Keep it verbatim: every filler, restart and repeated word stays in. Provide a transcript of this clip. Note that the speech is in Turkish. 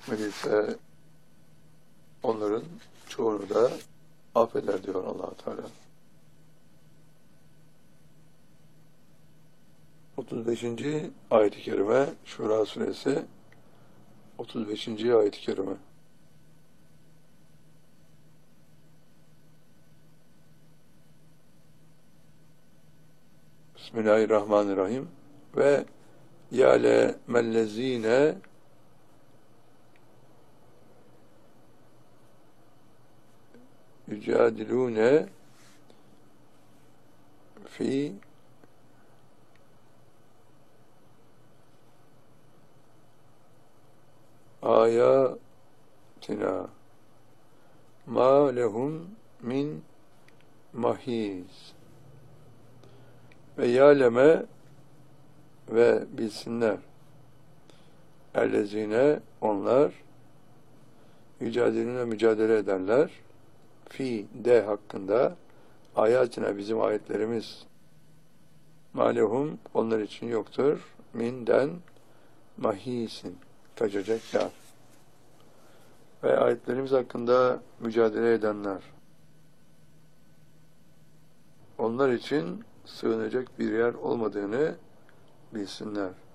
etmediyse onların çoğunu da affeder diyor Allah Teala. otuz beşinci ayet-i kerime Şura suresi otuz beşinci ayet-i kerime. Bismillahirrahmanirrahim. Ve yâle mellezîne yücadilûne fi ayatina ma lehum min mahiz. Ve yâleme ve bilsinler ellezine onlar yücadilüne mücadele ederler fi de hakkında ayetine bizim ayetlerimiz malehum onlar için yoktur minden mahisin kaçacak yer. Ve ayetlerimiz hakkında mücadele edenler onlar için sığınacak bir yer olmadığını bilsinler.